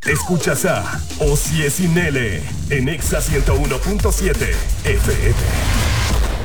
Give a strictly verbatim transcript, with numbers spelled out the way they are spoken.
Escuchas a Osies y Nele en Exa ciento uno punto siete F M.